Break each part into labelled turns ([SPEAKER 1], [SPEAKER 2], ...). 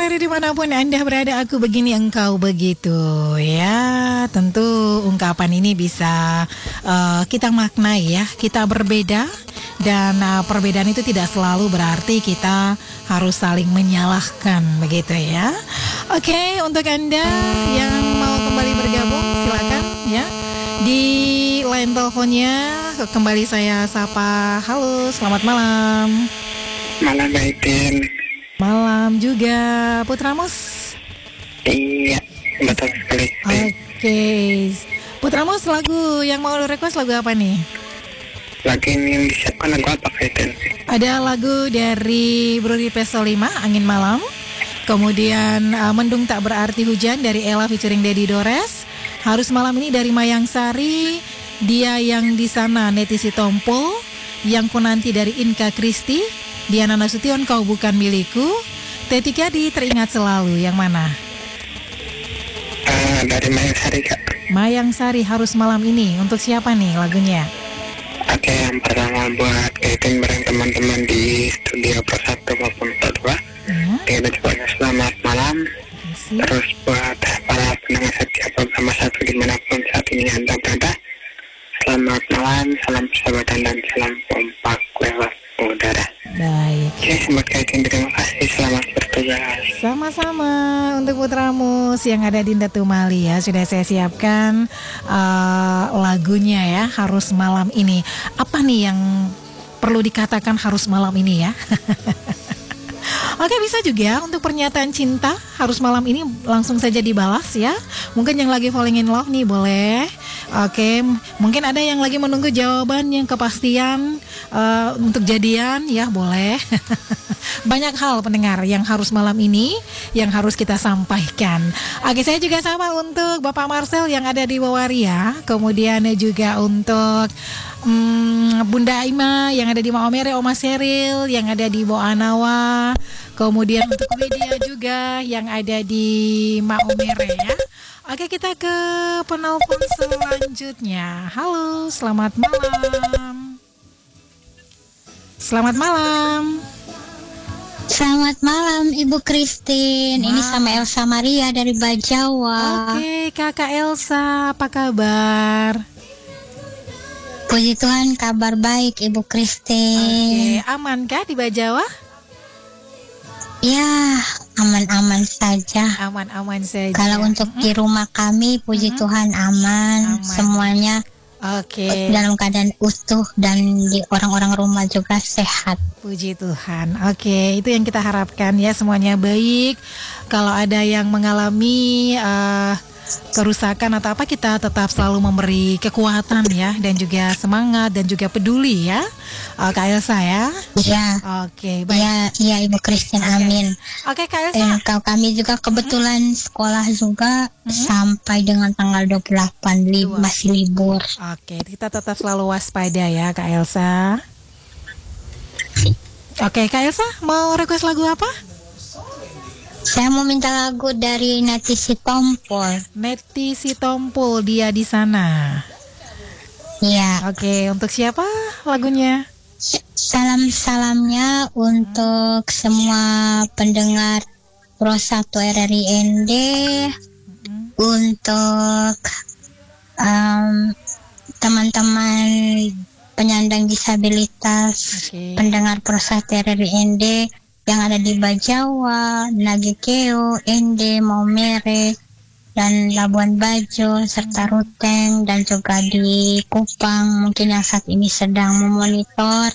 [SPEAKER 1] Pendengar dimanapun Anda berada, aku begini engkau begitu. Ya, tentu ungkapan ini bisa kita maknai ya. Kita berbeda dan perbedaan itu tidak selalu berarti kita harus saling menyalahkan begitu ya. Oke, untuk Anda yang mau kembali bergabung silakan ya. Di line teleponnya kembali saya sapa. Halo, selamat malam.
[SPEAKER 2] Malam baik, Din.
[SPEAKER 1] Malam juga, Putramus.
[SPEAKER 2] Iya, betul sekali.
[SPEAKER 1] Oke, Putramus, lagu yang mau request lagu apa nih?
[SPEAKER 2] Lagu yang disiapkan lagu apa, Din?
[SPEAKER 1] Ada lagu dari Brody Peso 5, Angin Malam. Kemudian Mendung Tak Berarti Hujan dari Ella featuring Dedi Dores. Harus Malam Ini dari Mayang Sari. Dia Yang di Sana Neti Sitompul. Yang Ku Nanti dari Inka Kristi. Diana Nasution Kau Bukan Milikku. T3 di Teringat Selalu, yang mana?
[SPEAKER 2] Dari Mayang Sari, Kak.
[SPEAKER 1] Mayang Sari, Harus Malam Ini. Untuk siapa nih lagunya?
[SPEAKER 2] Oke, yang pertama buat Kaitin bareng teman-teman di studio Pro 1 maupun Pro 2. Kita ucapkan selamat malam. Terus buat para pendengar setia program satu dimanapun saat ini Anda berada, selamat malam, salam persahabatan dan salam kompak lewat udara.
[SPEAKER 1] Baik.
[SPEAKER 2] Oke, buat Kaitin terima kasih, selamat bertugas.
[SPEAKER 1] Sama-sama. Untuk Putramus yang ada di Ndatumali ya, sudah saya siapkan lagunya ya, Harus Malam Ini. Apa nih yang perlu dikatakan harus malam ini ya? Oke, bisa juga untuk pernyataan cinta harus malam ini langsung saja dibalas ya. Mungkin yang lagi falling in love nih boleh. Oke, mungkin ada yang lagi menunggu jawaban yang kepastian untuk jadian ya, boleh. Banyak hal pendengar yang harus malam ini yang harus kita sampaikan. Oke, saya juga sama untuk Bapak Marcel yang ada di Wawaria. Kemudian juga untuk Bunda Aima yang ada di Maomere, Oma Seril yang ada di Boanawa. Kemudian untuk Widya juga yang ada di Maomere ya. Oke, kita ke penelpon selanjutnya. Halo, selamat malam. Selamat malam.
[SPEAKER 3] Selamat malam Ibu Christine. Ini sama Elsa Maria dari Bajawa.
[SPEAKER 1] Oke, Kakak Elsa, apa kabar?
[SPEAKER 3] Puji Tuhan, kabar baik Ibu Christine.
[SPEAKER 1] Oke, aman kah di Bajawa?
[SPEAKER 3] Ya, aman-aman saja.
[SPEAKER 1] Aman-aman saja.
[SPEAKER 3] Kalau untuk di rumah kami, puji Tuhan aman. Semuanya dalam keadaan utuh dan di orang-orang rumah juga sehat.
[SPEAKER 1] Puji Tuhan. Oke, itu yang kita harapkan ya, semuanya baik. Kalau ada yang mengalami kerusakan atau apa, kita tetap selalu memberi kekuatan ya, dan juga semangat dan juga peduli ya, Kak Elsa ya.
[SPEAKER 3] Iya.
[SPEAKER 1] Oke, baik.
[SPEAKER 3] Iya Ibu Christine, amin.
[SPEAKER 1] Oke, Kak Elsa.
[SPEAKER 3] Kami juga kebetulan sekolah juga sampai dengan tanggal 28 masih libur.
[SPEAKER 1] Oke, kita tetap selalu waspada ya, Kak Elsa. Oke, Kak Elsa mau request lagu apa?
[SPEAKER 3] Saya mau minta lagu dari Neti Sitompul.
[SPEAKER 1] Neti Sitompul, Dia di Sana.
[SPEAKER 3] Iya.
[SPEAKER 1] Oke, untuk siapa lagunya?
[SPEAKER 3] Salam-salamnya untuk semua pendengar Pro 1 RRI ND, untuk teman-teman penyandang disabilitas, pendengar Pro 1 RRI ND yang ada di Bajawa, Nagekeo, Ende, Maumere, dan Labuan Bajo, serta Ruteng, dan juga di Kupang, mungkin yang saat ini sedang memonitor.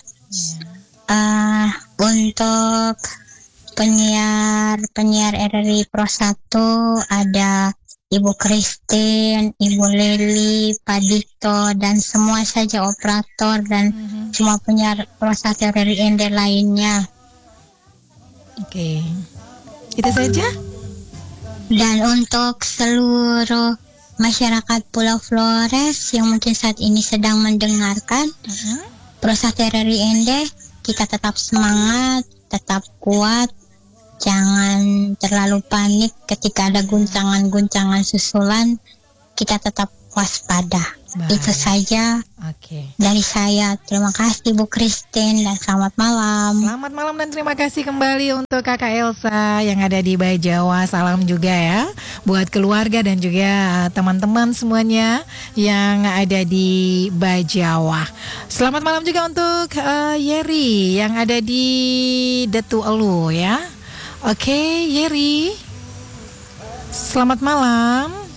[SPEAKER 3] Untuk penyiar RRI Pro 1 ada Ibu Christine, Ibu Leli, Pak Dito, dan semua saja operator dan semua penyiar Pro 1 RRI ND lainnya.
[SPEAKER 1] Oke, itu saja.
[SPEAKER 3] Dan untuk seluruh masyarakat Pulau Flores yang mungkin saat ini sedang mendengarkan Pro 1 RRI ND, kita tetap semangat, tetap kuat, jangan terlalu panik ketika ada guncangan-guncangan susulan, kita tetap waspada. Itu saja dari saya. Terima kasih Bu Christine dan selamat malam.
[SPEAKER 1] Selamat malam dan terima kasih kembali untuk Kakak Elsa yang ada di Bajawa. Salam juga ya buat keluarga dan juga teman-teman semuanya yang ada di Bajawa. Selamat malam juga untuk Yeri yang ada di Detu Elu ya. Oke, Yeri. Selamat malam.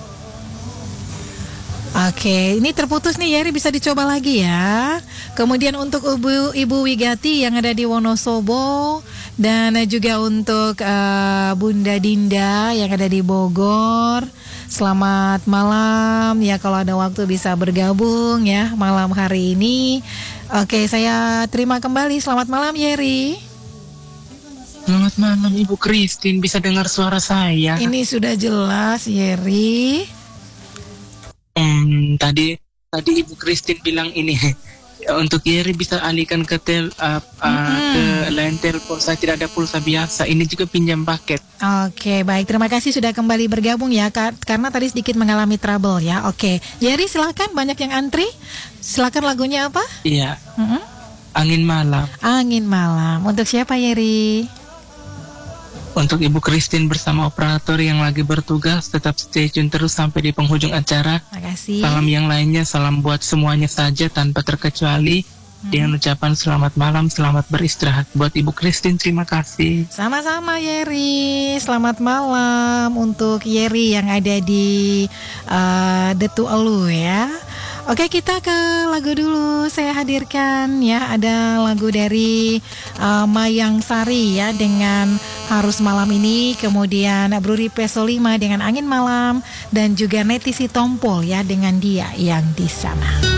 [SPEAKER 1] Oke, ini terputus nih Yeri, bisa dicoba lagi ya. Kemudian untuk Ibu Wigati yang ada di Wonosobo dan juga untuk Bunda Dinda yang ada di Bogor. Selamat malam ya, kalau ada waktu bisa bergabung ya malam hari ini. Oke, saya terima kembali. Selamat malam Yeri.
[SPEAKER 4] Selamat malam Ibu Christine, bisa dengar suara saya?
[SPEAKER 1] Ini sudah jelas Yeri.
[SPEAKER 4] Tadi Ibu Christine bilang ini untuk Yeri bisa alihkan ke ke lain telepon, saya tidak ada pulsa biasa. Ini juga pinjam paket.
[SPEAKER 1] Oke, baik, terima kasih sudah kembali bergabung ya, karena tadi sedikit mengalami trouble ya. Oke, Yeri silakan, banyak yang antri. Silakan lagunya apa?
[SPEAKER 4] Iya. Angin Malam.
[SPEAKER 1] Angin Malam. Untuk siapa Yeri?
[SPEAKER 4] Untuk Ibu Christine bersama operator yang lagi bertugas, tetap stay tune terus sampai di penghujung acara.
[SPEAKER 1] Makasih.
[SPEAKER 4] Salam yang lainnya, salam buat semuanya saja tanpa terkecuali. Dengan ucapan selamat malam, selamat beristirahat. Buat Ibu Christine, terima kasih.
[SPEAKER 1] Sama-sama Yeri, selamat malam untuk Yeri yang ada di Detu Elu ya. Oke, kita ke lagu dulu. Saya hadirkan ya, ada lagu dari Mayang Sari ya dengan Harus Malam Ini, kemudian Bruri Peso 5 dengan Angin Malam, dan juga Neti Sitompul ya dengan Dia Yang di Sana.